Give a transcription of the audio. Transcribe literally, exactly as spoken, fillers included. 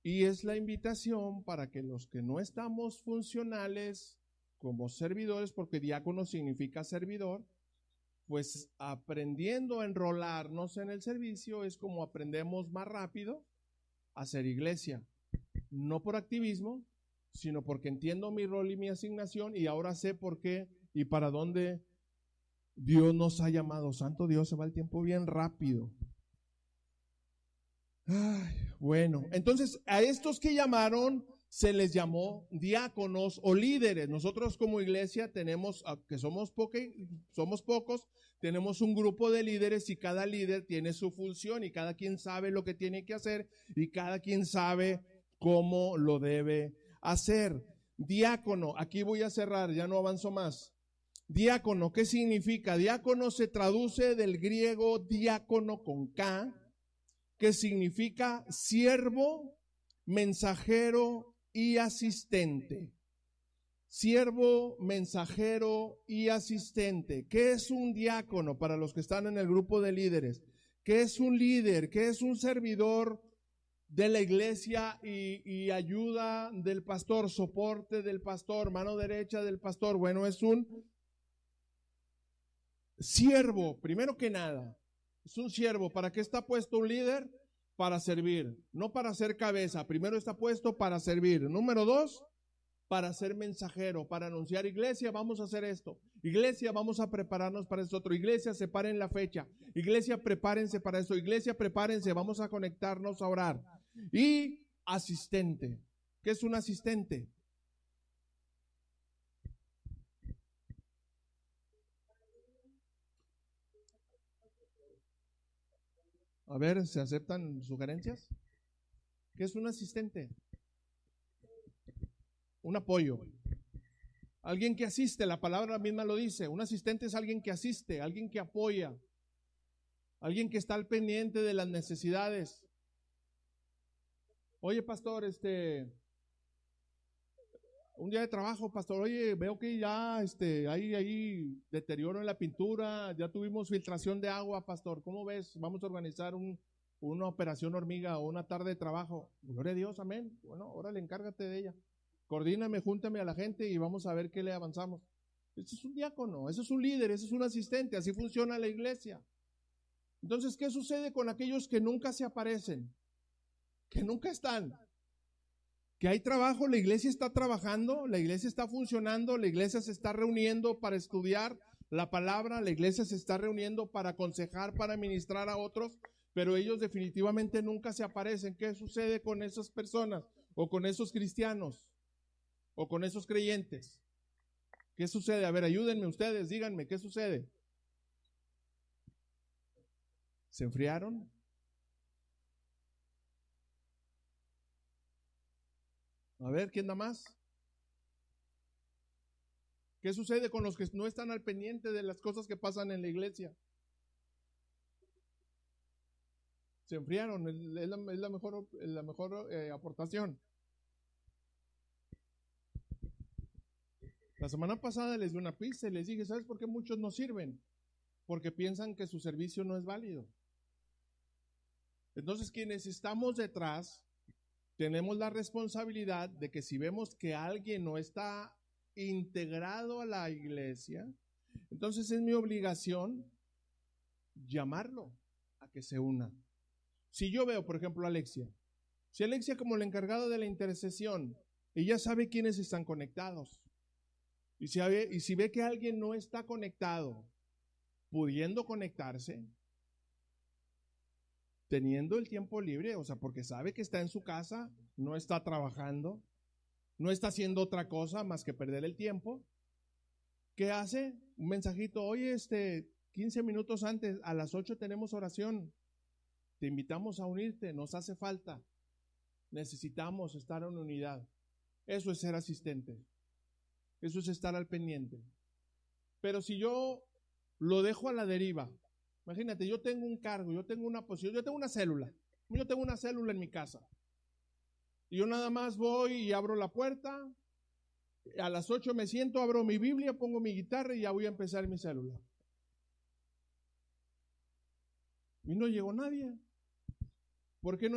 Y es la invitación para que los que no estamos funcionales como servidores, porque diácono significa servidor, pues aprendiendo a enrolarnos en el servicio es como aprendemos más rápido a hacer iglesia. No por activismo, sino porque entiendo mi rol y mi asignación y ahora sé por qué y para dónde Dios nos ha llamado. Santo Dios, se va el tiempo bien rápido. Ay, bueno, entonces a estos que llamaron se les llamó diáconos o líderes. Nosotros como iglesia tenemos, que somos, poque, somos pocos, tenemos un grupo de líderes y cada líder tiene su función y cada quien sabe lo que tiene que hacer y cada quien sabe cómo lo debe hacer. Diácono, aquí voy a cerrar, ya no avanzo más. Diácono, ¿qué significa? Diácono se traduce del griego diácono con K, que significa siervo, mensajero y asistente. Siervo, mensajero y asistente. ¿Qué es un diácono para los que están en el grupo de líderes? ¿Qué es un líder? ¿Qué es un servidor de la iglesia y, y ayuda del pastor, soporte del pastor, mano derecha del pastor? Bueno, es un siervo, primero que nada. Es un siervo. ¿Para qué está puesto un líder? Para servir, no para ser cabeza. Primero está puesto para servir. Número dos, para ser mensajero, para anunciar: iglesia, vamos a hacer esto. Iglesia, vamos a prepararnos para esto otro. Iglesia, separen la fecha. Iglesia, prepárense para eso. Iglesia, prepárense, vamos a conectarnos a orar. Y asistente. ¿Qué es un asistente? A ver, ¿se aceptan sugerencias? ¿Qué es un asistente? Un apoyo. Alguien que asiste, la palabra misma lo dice. Un asistente es alguien que asiste, alguien que apoya, alguien que está al pendiente de las necesidades. Oye, pastor, este, un día de trabajo, pastor, oye, veo que ya este, hay ahí deterioro en la pintura, ya tuvimos filtración de agua, pastor, ¿cómo ves? Vamos a organizar un, una operación hormiga o una tarde de trabajo. Gloria a Dios, amén. Bueno, órale, encárgate de ella. Coordíname, júntame a la gente y vamos a ver qué le avanzamos. Eso es un diácono, eso es un líder, eso es un asistente, así funciona la iglesia. Entonces, ¿qué sucede con aquellos que nunca se aparecen? Que nunca están. Que hay trabajo, la iglesia está trabajando, la iglesia está funcionando, la iglesia se está reuniendo para estudiar la palabra, la iglesia se está reuniendo para aconsejar, para ministrar a otros, pero ellos definitivamente nunca se aparecen. ¿Qué sucede con esas personas o con esos cristianos o con esos creyentes? ¿Qué sucede? A ver, ayúdenme ustedes, díganme, ¿qué sucede? ¿Se enfriaron? A ver, ¿quién da más? ¿Qué sucede con los que no están al pendiente de las cosas que pasan en la iglesia? Se enfriaron, es la, es la mejor, la mejor eh, aportación. La semana pasada les di una pista y les dije, ¿sabes por qué muchos no sirven? Porque piensan que su servicio no es válido. Entonces, quienes estamos detrás, tenemos la responsabilidad de que si vemos que alguien no está integrado a la iglesia, entonces es mi obligación llamarlo a que se una. Si yo veo, por ejemplo, a Alexia, si Alexia como la encargada de la intercesión, ella sabe quiénes están conectados, y si, ve, y si ve que alguien no está conectado, pudiendo conectarse, teniendo el tiempo libre, o sea, porque sabe que está en su casa, no está trabajando, no está haciendo otra cosa más que perder el tiempo, ¿qué hace? Un mensajito: oye, este, quince minutos antes, a las ocho tenemos oración, te invitamos a unirte, nos hace falta, necesitamos estar en unidad. Eso es ser asistente, eso es estar al pendiente. Pero si yo lo dejo a la deriva, imagínate, yo tengo un cargo, yo tengo una posición, yo tengo una célula, yo tengo una célula en mi casa, y yo nada más voy y abro la puerta, a las ocho me siento, abro mi Biblia, pongo mi guitarra y ya voy a empezar mi célula. Y no llegó nadie. ¿Por qué no